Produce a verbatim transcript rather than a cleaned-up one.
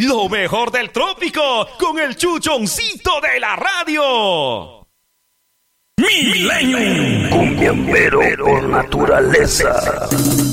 lo mejor del trópico, con el chuchoncito de la radio. Milenio, cumbiambero por naturaleza.